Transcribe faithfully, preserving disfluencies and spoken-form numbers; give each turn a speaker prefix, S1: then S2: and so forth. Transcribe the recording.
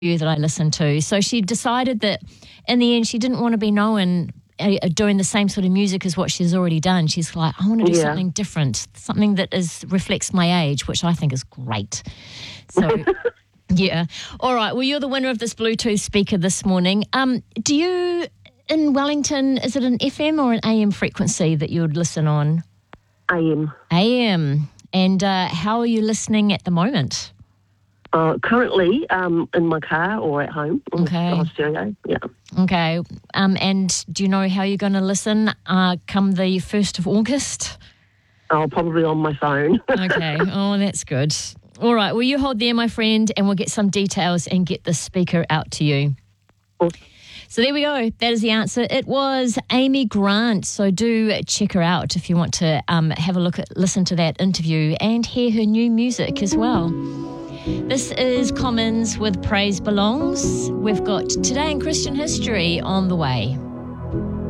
S1: that I listened to. So she decided that in the end she didn't want to be known uh, doing the same sort of music as what she's already done. She's like, I want to do
S2: Yeah.
S1: something different, something that is reflects my age, which I think is great. So yeah. All right. Well, you're the winner of this Bluetooth speaker this morning. Um, do you in Wellington, is it an F M or an A M frequency that you would listen on?
S2: A M.
S1: A M. And uh, how are you listening at the moment?
S2: Uh, currently um, in my car or at home on
S1: Okay.
S2: the stereo. Yeah.
S1: Okay. Um, and do you know how you're going to listen uh, come the first of August?
S2: Oh, probably on my phone.
S1: Okay. Oh, that's good. All right. Well, you hold there, my friend, and we'll get some details and get the speaker out to you.
S2: Awesome.
S1: So there we go. That is the answer. It was Amy Grant. So do check her out if you want to um, have a look at, listen to that interview and hear her new music as well. This is Commons with Praise Belongs. We've got Today in Christian History on the way.